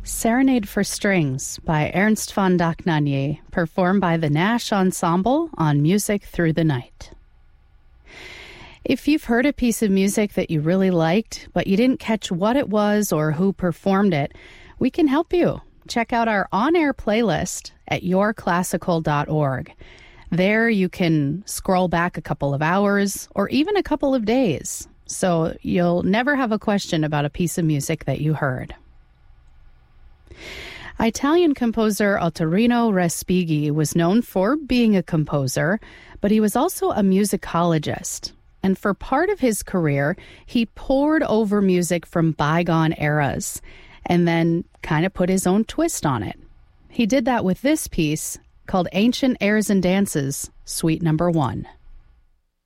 Serenade for Strings by Ernst von Dachnanier, performed by the Nash Ensemble on Music Through the Night. If you've heard a piece of music that you really liked, but you didn't catch what it was or who performed it, we can help you. Check out our on-air playlist at yourclassical.org. There you can scroll back a couple of hours or even a couple of days, so you'll never have a question about a piece of music that you heard. Italian composer Ottorino Respighi was known for being a composer, but he was also a musicologist. And for part of his career, he pored over music from bygone eras and then kind of put his own twist on it. He did that with this piece called Ancient Airs and Dances, Suite Number 1.